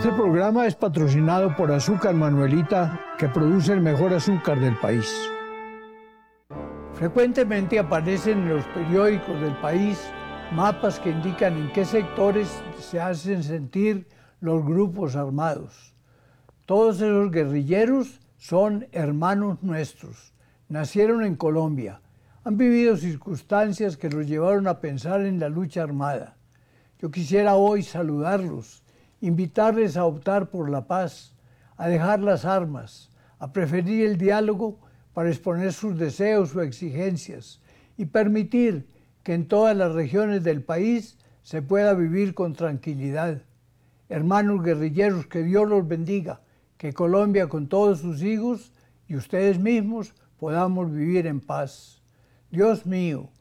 Este programa es patrocinado por Azúcar Manuelita, que produce el mejor azúcar del país. Frecuentemente aparecen en los periódicos del país mapas que indican en qué sectores se hacen sentir los grupos armados. Todos esos guerrilleros son hermanos nuestros. Nacieron en Colombia. Han vivido circunstancias que los llevaron a pensar en la lucha armada. Yo quisiera hoy saludarlos, invitarles a optar por la paz, a dejar las armas, a preferir el diálogo para exponer sus deseos o exigencias y permitir que en todas las regiones del país se pueda vivir con tranquilidad. Hermanos guerrilleros, que Dios los bendiga, que Colombia con todos sus hijos y ustedes mismos podamos vivir en paz. Dios mío,